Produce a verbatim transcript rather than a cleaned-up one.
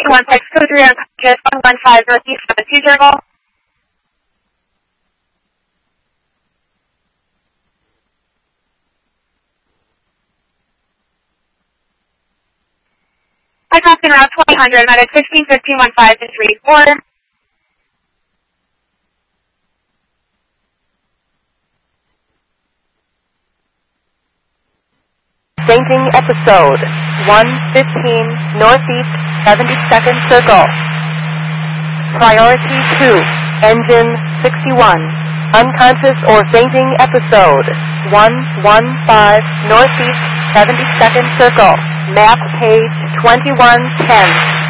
one six two three unconscious, one one five northeast seven two circle. I crossed in route twenty hundred, medic sixteen fifteen one five to three four. Fainting episode one fifteen northeast seventy-second circle. Priority two, engine sixty-one. Unconscious or fainting episode one one five northeast seventy-second circle. Map page twenty-one ten.